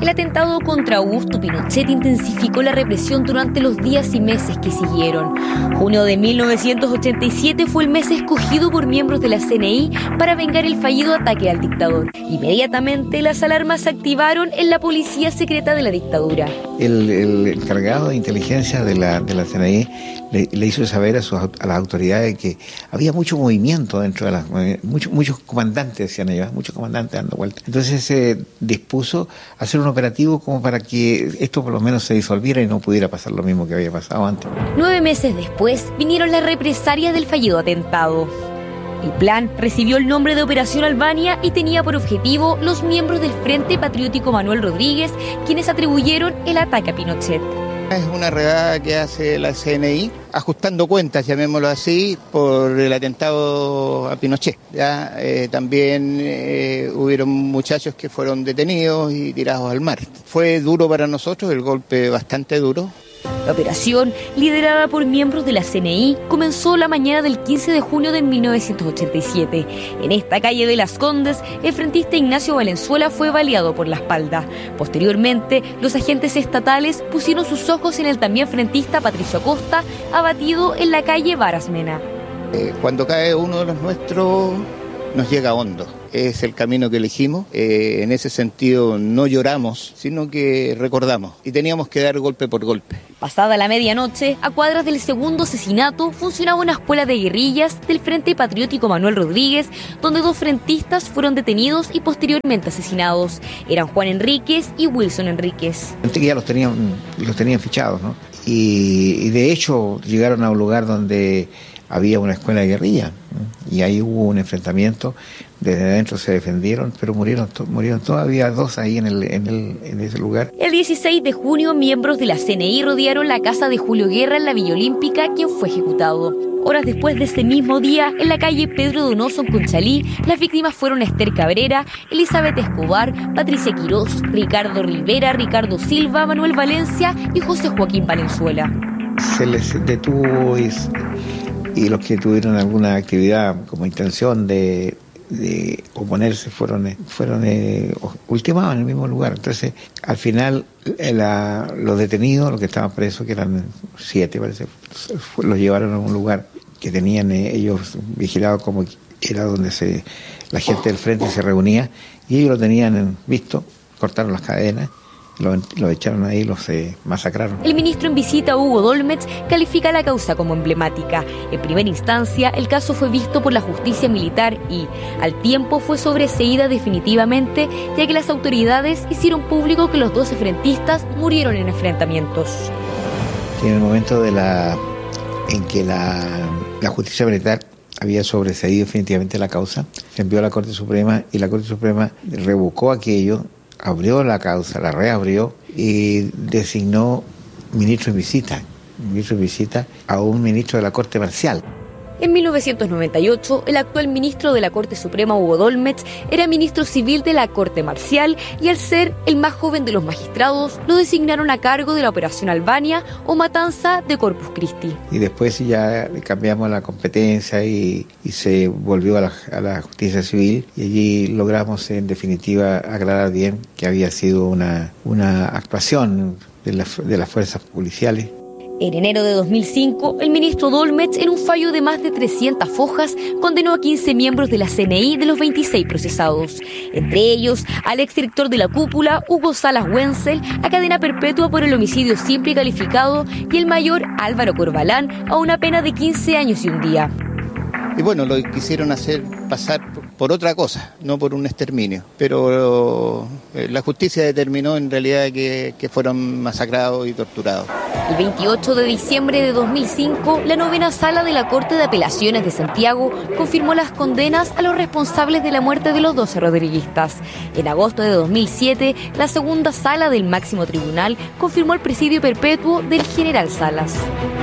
El atentado contra Augusto Pinochet intensificó la represión durante los días y meses que siguieron. Junio de 1987 fue el mes escogido por miembros de la CNI para vengar el fallido ataque al dictador. Inmediatamente las alarmas se activaron en la policía secreta de la dictadura. El encargado de inteligencia de la CNI le hizo saber a las autoridades que había mucho movimiento dentro de muchos comandantes, decían ellos, muchos comandantes dando vueltas. Entonces se dispuso a hacer un operativo como para que esto por lo menos se disolviera y no pudiera pasar lo mismo que había pasado antes. 9 meses después vinieron las represalias del fallido atentado. El plan recibió el nombre de Operación Albania y tenía por objetivo los miembros del Frente Patriótico Manuel Rodríguez, quienes atribuyeron el ataque a Pinochet. Es una redada que hace la CNI, ajustando cuentas, llamémoslo así, por el atentado a Pinochet. También hubieron muchachos que fueron detenidos y tirados al mar. Fue duro para nosotros, el golpe bastante duro. La operación, liderada por miembros de la CNI, comenzó la mañana del 15 de junio de 1987. En esta calle de Las Condes, el frentista Ignacio Valenzuela fue baleado por la espalda. Posteriormente, los agentes estatales pusieron sus ojos en el también frentista Patricio Acosta, abatido en la calle Barasmena. Cuando cae uno de los nuestros, nos llega hondo. Es el camino que elegimos. En ese sentido no lloramos, sino que recordamos. Y teníamos que dar golpe por golpe. Pasada la medianoche, a cuadras del segundo asesinato, funcionaba una escuela de guerrillas del Frente Patriótico Manuel Rodríguez, donde 2 frentistas fueron detenidos y posteriormente asesinados. Eran Juan Enríquez y Wilson Enríquez. Que ya los tenían fichados, ¿no? Y de hecho llegaron a un lugar donde había una escuela de guerrilla, ¿no? Y ahí hubo un enfrentamiento. Desde adentro se defendieron, pero murieron todavía 2 ahí en ese lugar. El 16 de junio, miembros de la CNI rodearon la casa de Julio Guerra en la Villa Olímpica, quien fue ejecutado. Horas después de ese mismo día, en la calle Pedro Donoso, en Conchalí, las víctimas fueron Esther Cabrera, Elizabeth Escobar, Patricia Quirós, Ricardo Rivera, Ricardo Silva, Manuel Valencia y José Joaquín Valenzuela. Se les detuvo y los que tuvieron alguna actividad como intención de oponerse fueron ultimados en el mismo lugar. Entonces, al final, los detenidos, los que estaban presos, que eran 7, parece, los llevaron a un lugar que tenían ellos vigilado, como era donde la gente del frente se reunía, y ellos lo tenían visto, cortaron las cadenas, lo echaron ahí, los masacraron. El ministro en visita, Hugo Dolmetsch, califica la causa como emblemática. En primera instancia, el caso fue visto por la justicia militar y, al tiempo, fue sobreseída definitivamente, ya que las autoridades hicieron público que los 12 frentistas murieron en enfrentamientos. En el momento en que la justicia militar había sobreseído definitivamente la causa, se envió a la Corte Suprema y la Corte Suprema revocó aquello, abrió la causa, la reabrió y designó ministro en visita a un ministro de la Corte Marcial. En 1998, el actual ministro de la Corte Suprema, Hugo Dolmetsch, era ministro civil de la Corte Marcial y, al ser el más joven de los magistrados, lo designaron a cargo de la Operación Albania o Matanza de Corpus Christi. Y después ya cambiamos la competencia y se volvió a la justicia civil, y allí logramos en definitiva aclarar bien que había sido una actuación de las fuerzas policiales. En enero de 2005, el ministro Dolmetsch, en un fallo de más de 300 hojas, condenó a 15 miembros de la CNI de los 26 procesados. Entre ellos, al exdirector de la cúpula, Hugo Salas Wenzel, a cadena perpetua por el homicidio simple y calificado, y el mayor Álvaro Corbalán a una pena de 15 años y un día. Y bueno, lo quisieron hacer pasar por otra cosa, no por un exterminio. Pero la justicia determinó en realidad que fueron masacrados y torturados. El 28 de diciembre de 2005, la 9ª Sala de la Corte de Apelaciones de Santiago confirmó las condenas a los responsables de la muerte de los 12 rodriguistas. En agosto de 2007, la 2ª Sala del Máximo Tribunal confirmó el presidio perpetuo del general Salas.